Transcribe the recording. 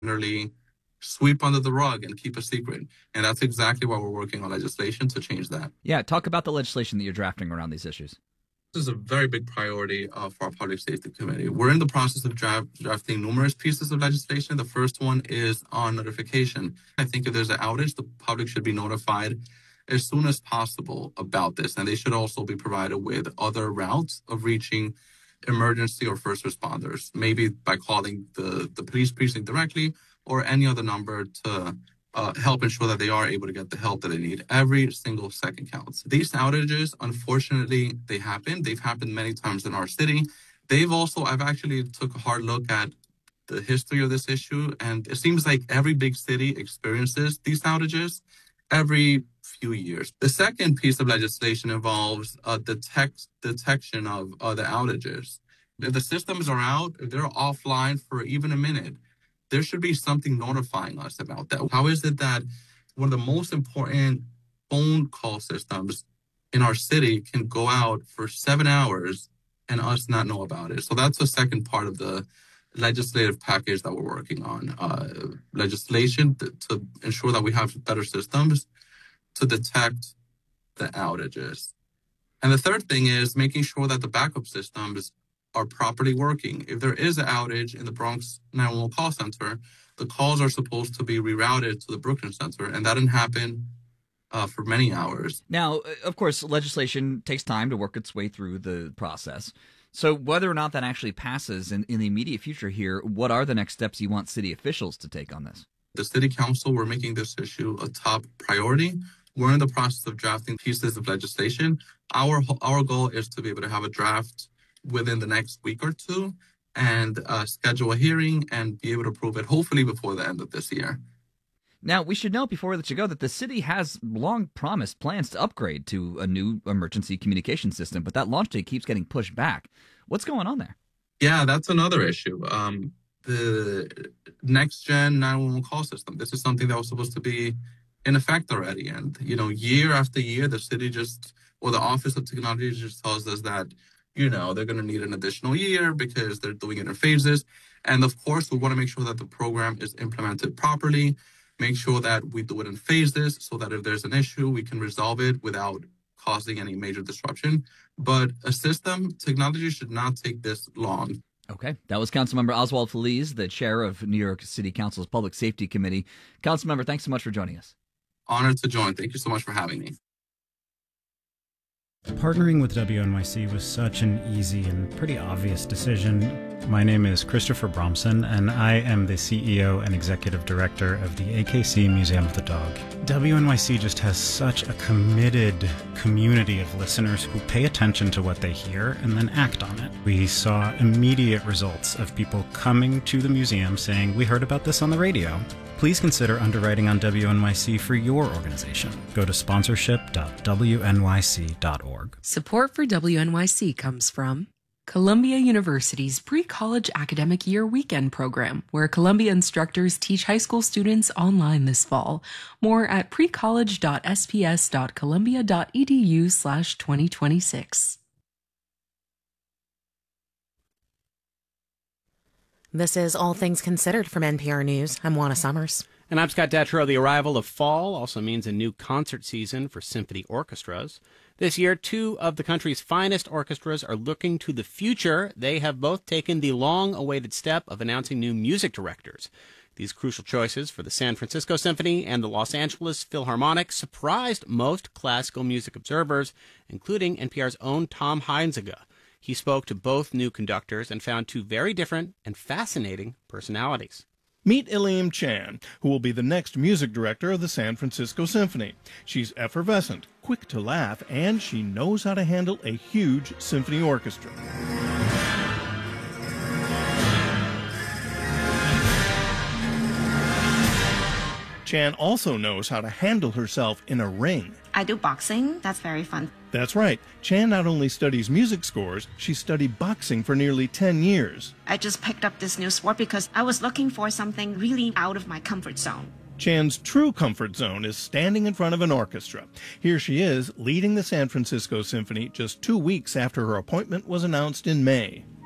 generally sweep under the rug and keep a secret. And that's exactly why we're working on legislation to change that. Yeah, talk about the legislation that you're drafting around these issues. This is a very big priority for our Public Safety Committee. We're in the process of drafting numerous pieces of legislation. The first one is on notification. I think if there's an outage, the public should be notified as soon as possible about this. And they should also be provided with other routes of reaching emergency or first responders, maybe by calling the police precinct directly or any other number to help ensure that they are able to get the help that they need. Every single second counts. These outages, unfortunately, they happen. They've happened many times in our city. I've actually took a hard look at the history of this issue, and it seems like every big city experiences these outages every few years. The second piece of legislation involves detection of the outages. If the systems are out, if they're offline for even a minute, there should be something notifying us about that. How is it that one of the most important phone call systems in our city can go out for 7 hours and us not know about it? So that's the second part of the legislative package that we're working on. Legislation to ensure that we have better systems to detect the outages. And the third thing is making sure that the backup systems are properly working. If there is an outage in the Bronx 911 call center, the calls are supposed to be rerouted to the Brooklyn Center, and that didn't happen for many hours. Now, of course, legislation takes time to work its way through the process. So whether or not that actually passes in the immediate future here, what are the next steps you want city officials to take on this? The city council, we're making this issue a top priority. We're in the process of drafting pieces of legislation. Our goal is to be able to have a draft within the next week or two and schedule a hearing and be able to approve it hopefully before the end of this year. Now, we should note before we let you go that the city has long promised plans to upgrade to a new emergency communication system, but that launch date keeps getting pushed back. What's going on there? Yeah, that's another issue. The next gen 911 call system. This is something that was supposed to be in effect already. And, year after year, the city the Office of Technology just tells us that, they're going to need an additional year because they're doing it in phases. And of course, we want to make sure that the program is implemented properly, make sure that we do it in phases so that if there's an issue, we can resolve it without causing any major disruption. But technology should not take this long. Okay. That was Councilmember Oswald Feliz, the chair of New York City Council's Public Safety Committee. Councilmember, thanks so much for joining us. Honored to join. Thank you so much for having me. Partnering with WNYC was such an easy and pretty obvious decision. My name is Christopher Bromson, and I am the CEO and Executive Director of the AKC Museum of the Dog. WNYC just has such a committed community of listeners who pay attention to what they hear and then act on it. We saw immediate results of people coming to the museum saying, "We heard about this on the radio." Please consider underwriting on WNYC for your organization. Go to sponsorship.wnyc.org. Support for WNYC comes from Columbia University's Pre-College Academic Year Weekend program, where Columbia instructors teach high school students online this fall. More at precollege.sps.columbia.edu/2026. This is All Things Considered from NPR News. I'm Juana Summers. And I'm Scott Detrow. The arrival of fall also means a new concert season for symphony orchestras. This year, two of the country's finest orchestras are looking to the future. They have both taken the long-awaited step of announcing new music directors. These crucial choices for the San Francisco Symphony and the Los Angeles Philharmonic surprised most classical music observers, including NPR's own Tom Heinzige. He spoke to both new conductors and found two very different and fascinating personalities. Meet Iliam Chan, who will be the next music director of the San Francisco Symphony. She's effervescent, quick to laugh, and she knows how to handle a huge symphony orchestra. Chan also knows how to handle herself in a ring. I do boxing. That's very fun. That's right. Chan not only studies music scores, she studied boxing for nearly 10 years. I just picked up this new sport because I was looking for something really out of my comfort zone. Chan's true comfort zone is standing in front of an orchestra. Here she is, leading the San Francisco Symphony just 2 weeks after her appointment was announced in May.